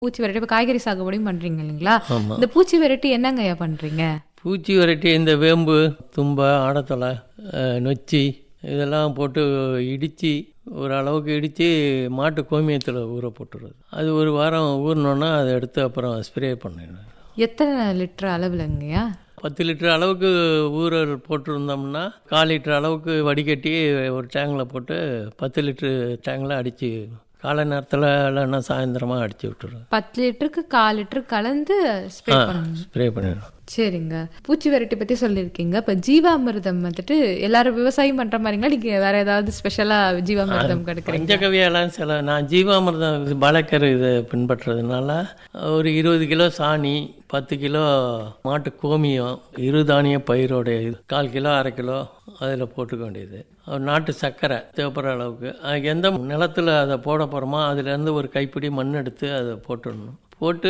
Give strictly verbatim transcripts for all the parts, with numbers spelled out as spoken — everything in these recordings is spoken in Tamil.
பூச்சி விரட்டி இப்போ காய்கறி சாகுபடியும் பண்ணுறீங்க இல்லைங்களா? ஆமாம். இந்த பூச்சி விரட்டி என்னங்க ஐயா பண்ணுறீங்க? பூச்சி விரட்டி இந்த வேம்பு, தும்பை, ஆடத்தொலை, நொச்சி இதெல்லாம் போட்டு இடித்து ஒரு அளவுக்கு இடித்து மாட்டு கோமியத்தில் ஊற போட்டுருது. அது ஒரு வாரம் ஊறினோன்னா அதை எடுத்து அப்புறம் ஸ்ப்ரே பண்ணிடுது. எத்தனை லிட்டர் அளவுலங்கய்யா? பத்து லிட்டர் அளவுக்கு ஊறல் போட்டிருந்தோம்னா கால் லிட்டர் அளவுக்கு வடிகட்டி ஒரு டேங்கில் போட்டு பத்து லிட்டரு டேங்கில் அடித்து காலை நேரத்தில் இல்லைன்னா சாயந்தரமாக அடித்து விட்டுருவோம். பத்து லிட்டருக்கு கால் லிட்டர் கலந்து ஸ்ப்ரே பண்ணணும். ஸ்ப்ரே பண்ணிடுவோம். சரிங்க. பூச்சி விரட்டி பற்றி சொல்லியிருக்கீங்க. இப்போ ஜீவாமிர்தம் வந்துட்டு எல்லாரும் விவசாயம் பண்ணுற மாதிரிங்களா, நீங்கள் வேறு ஏதாவது ஸ்பெஷலாக ஜீவாமிர்தம் கிடைக்கிறீங்க? பஞ்சகவியெல்லாம் சில நான் ஜீவாமிர்தம் பாலக்கர் இதை பின்பற்றுறதுனால ஒரு இருபது கிலோ சாணி, பத்து கிலோ மாட்டு கோமியம், இருதானிய பயிரோடைய இது கால் கிலோ அரை கிலோ அதில் போட்டுக்க வேண்டியது. நாட்டு சர்க்கரை தேவைப்படுற அளவுக்கு எந்த நிலத்தில் அதை போட போகிறோமோ அதுலேருந்து ஒரு கைப்பிடி மண் எடுத்து அதை போட்டுடணும். போட்டு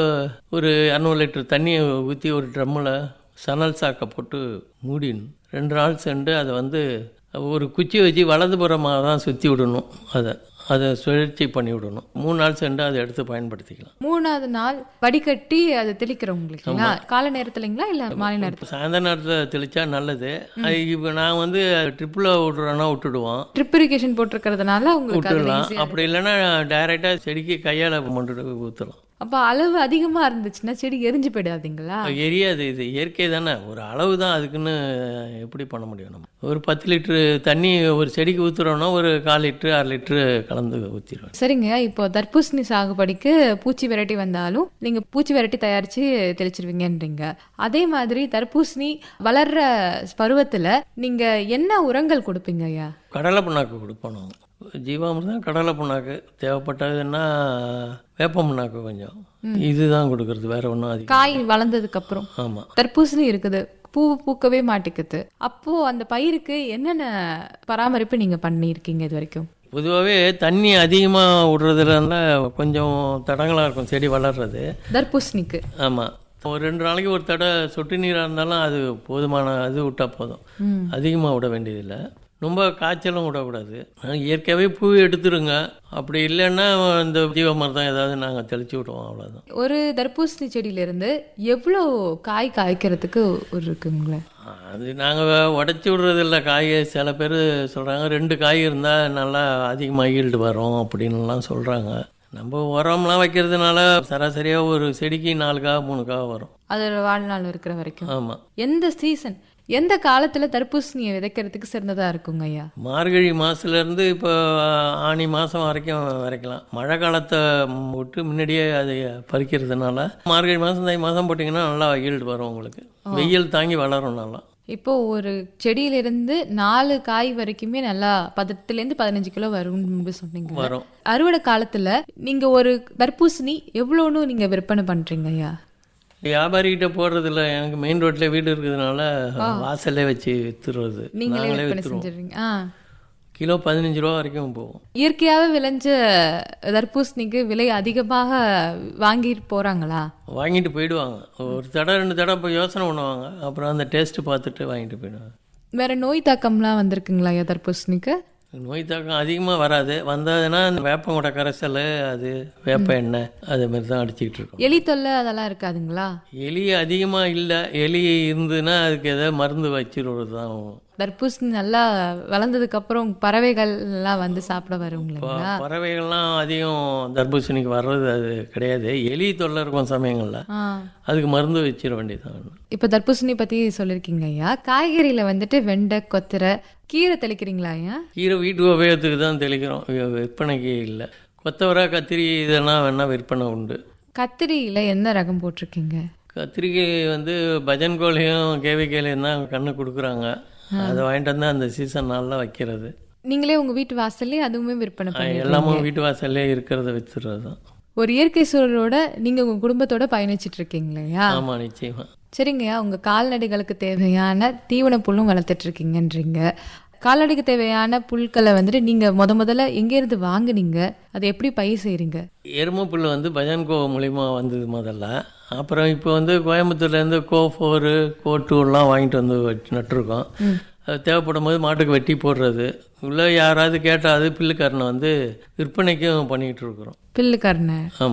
ஒரு இரநூறு லிட்டர் தண்ணியை ஊற்றி ஒரு ட்ரம்மில் சணல் சாக்கை போட்டு மூடிடணும். ரெண்டு நாள் சென்று அதை வந்து ஒரு குச்சி வச்சு வலதுபுறமாக தான் சுற்றி விடணும். அதை அதை சுழற்சி பண்ணி விடணும். மூணு நாள் சென்று அதை எடுத்து பயன்படுத்திக்கலாம். மூணாவது நாள் வடிகட்டி அதை தெளிக்கிறவங்களுக்குங்களா? காலை நேரத்துலங்களா இல்லை மாலை நேரத்தில்? சாயந்தர நேரத்தில் தெளித்தா நல்லது. அது இப்போ நான் வந்து ட்ரிப்பில் விட்றோன்னா விட்டுடுவோம். ட்ரிப் இரிகேஷன் போட்டிருக்கிறதுனால உங்களுக்கு விட்டுடலாம். அப்படி இல்லைன்னா டைரெக்டாக செடிக்கு கையால் மண்டு ஊற்றலாம். அப்போ அளவு அதிகமாக இருந்துச்சுன்னா செடி எரிஞ்சு போயிடாதீங்களா? எரியாது. இது இயற்கை தானே, ஒரு அளவு தான். அதுக்குன்னு எப்படி பண்ண முடியும்? நம்ம ஒரு பத்து லிட்ரு தண்ணி ஒரு செடிக்கு ஊற்றுறோன்னா ஒரு கால் லிட்ரு அரை லிட்ரு கலந்து ஊற்றிடுவோம். சரிங்க. இப்போ தர்பூசணி சாகுபடிக்கு பூச்சி விரட்டி வந்தாலும் நீங்கள் பூச்சி விரட்டி தயாரித்து தெளிச்சிருவீங்கன்றீங்க. அதே மாதிரி தர்பூசணி வளர்ற பருவத்தில் நீங்கள் என்ன உரங்கள் கொடுப்பீங்க ஐயா? கடலை புண்ணாக்கு கொடுப்போம். ஜீவாமிர்தம், கடலை புண்ணாக்கு, தேவைப்பட்டதுன்னா வேப்ப புண்ணாக்கு கொஞ்சம், இதுதான் கொடுக்கறது. வேற ஒன்றும் அதிகம். காய் வளர்ந்ததுக்கு அப்புறம் ஆமாம் தர்பூசணி இருக்குது, பூ பூக்கவே மாட்டேங்குது. அப்போ அந்த பயிருக்கு என்னென்ன பராமரிப்பு நீங்க பண்ணியிருக்கீங்க இது வரைக்கும்? பொதுவாகவே தண்ணி அதிகமாக விடுறதுல கொஞ்சம் தடங்களாக இருக்கும் செடி வளர்றது தர்பூசணிக்கு. ஆமாம். ஒரு ரெண்டு நாளைக்கு ஒரு தடவை சொட்டு நீராக இருந்தாலும் அது போதுமான அது விட்டால் போதும். அதிகமாக விட வேண்டியதில்லை. ரொம்ப காய்ச்சலும் விடக்கூடாது. இயற்கையாகவே பூ எடுத்துருங்க. அப்படி இல்லைன்னா இந்த ஜீவாமிர்தம் ஏதாவது நாங்கள் தெளிச்சு விடுவோம், அவ்வளோதான். ஒரு தர்பூசணி செடியிலேருந்து எவ்வளோ காய் காய்க்கிறதுக்கு ஒரு இருக்குங்களே? அது நாங்கள் உடச்சி விடுறதில்ல காயை. சில பேர் சொல்கிறாங்க ரெண்டு காய் இருந்தால் நல்லா அதிகமாக ஈல்டு வரும் அப்படின்லாம் சொல்கிறாங்க. நம்ம உரம்லாம் வைக்கிறதுனால சராசரியாக ஒரு செடிக்கு நாலு காய் மூணு காய் வரும். அதோட வாழ்நாள் இருக்கிற வரைக்கும். ஆமாம். எந்த சீசன், எந்த காலத்தில் தர்பூசணியை விதைக்கிறதுக்கு சிறந்ததாக இருக்குங்க ஐயா? மார்கழி மாதத்துலேருந்து இப்போ ஆனி மாதம் வரைக்கும் வரைக்கலாம். மழை காலத்தை விட்டு முன்னாடியே அதை பறிக்கிறதுனால மார்கழி மாதம் தை மாதம் போட்டிங்கன்னா நல்லா ஈல்டு வரும் உங்களுக்கு. வெயில் தாங்கி வளரும் நல்லா. இப்போ ஒரு செடியிலிருந்து நாலு காய் வரைக்குமே நல்லா பத்துலேருந்து பதினஞ்சு கிலோ வரும்னு சொன்னீங்க. வரும். அறுவடை காலத்தில் நீங்கள் ஒரு தர்பூசணி எவ்வளோன்னு நீங்கள் விற்பனை பண்ணுறீங்க ஐயா? வியாபாரிகிட்ட போடுறது இல்லை. எனக்கு மெயின் ரோட்ல வீடு இருக்கிறதுனால வாசல்லே வச்சு வித்துறது. நீங்களே செஞ்சிருவீங்க? ஆ. கிலோ பதினஞ்சு ரூபா வரைக்கும் போகும். இயற்கையாகவே விளைஞ்ச தர்பூசணிக்கு விலை அதிகமாக வாங்கிட்டு போகிறாங்களா? வாங்கிட்டு போயிடுவாங்க. ஒரு தடவை ரெண்டு தடவை போய் யோசனை பண்ணுவாங்க. அப்புறம் அந்த டேஸ்ட்டு பார்த்துட்டு வாங்கிட்டு போயிடுவாங்க. வேறு நோய் தாக்கம்லாம் வந்திருக்குங்களா ஐயா தர்பூசணிக்கு? நோய் தாக்கம் அதிகமாக வராது. வந்ததுன்னா அந்த வேப்பங்கூட கரைசல், அது வேப்ப எண்ணெய் அது மாதிரி தான் அடிச்சுக்கிட்டு இருக்கோம். எலி தொல்லை அதெல்லாம் இருக்காதுங்களா? எலி அதிகமாக இல்லை. எலி இருந்ததுன்னா அதுக்கு ஏதாவது மருந்து வச்சுருவது தான். தர்பூசணி நல்லா வளர்ந்ததுக்கு அப்புறம் பறவைகள் எல்லாம் வந்து சாப்பிட வருங்களா? பறவைகள்லாம் அதிகம் தர்பூசணிக்கு வர்றது அது கிடையாது. எலி தொல்லை இருக்கும் சமயங்களில், அதுக்கு மருந்து வச்சிட வேண்டியதான். இப்போ தர்பூசணி பற்றி சொல்லியிருக்கீங்க ஐயா. காய்கறியில் வந்துட்டு வெண்டை, கொத்தரை, கீரை தெளிக்கிறீங்களா ஐயா? கீரை வீட்டு உபயோகத்துக்கு தான் தெளிக்கிறோம், விற்பனைக்கு இல்லை. கொத்தவரை, கத்திரி இதெல்லாம் வேணா விற்பனை உண்டு. கத்திரியில் என்ன ரகம் போட்டிருக்கீங்க? கத்திரிக்காய் வந்து பஜன் கோழியும் கேவிக்கையிலையும் தான் கண்ணு கொடுக்குறாங்க. அதை வாங்கிட்டு வந்து அந்த சீசன் நாளில் வைக்கிறது. நீங்களே உங்கள் வீட்டு வாசல்லே அதுவுமே விற்பனை பண்ணி? எல்லாமே வீட்டு வாசல்லே இருக்கிறத விற்றுறது தான். ஒரு இயற்கை சூழலோட நீங்கள் உங்கள் குடும்பத்தோட பயணிச்சுட்டு இருக்கீங்களா? ஆமாம், நிச்சயமாக. சரிங்கய்யா. உங்கள் கால்நடைகளுக்கு தேவையான தீவன புல்லும் வளர்த்துட்டு இருக்கீங்கன்றீங்க. கால்நடைக்கு தேவையான புல்களை வந்துட்டு நீங்கள் முத முதல்ல எங்கேருந்து வாங்குனீங்க? அதை எப்படி பயிர் செய்கிறீங்க? எருமை புல் வந்து பஜன்கோ மூலிமா வந்தது முதல்ல. அப்புறம் இப்போ வந்து கோயம்புத்தூர்லேருந்து கோ ஃபோரு கோ டூலாம் வாங்கிட்டு வந்து நட்டுருக்கோம். அது தேவைப்படும் போது மாட்டுக்கு வெட்டி போடுறது. இல்லை யாராவது கேட்டால் அது பில்லுக்காரனை வந்து விற்பனைக்கும் பண்ணிக்கிட்டு இருக்கிறோம். பில்லுக்காரனை? ஆமாம்.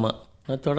தொடர்ந்து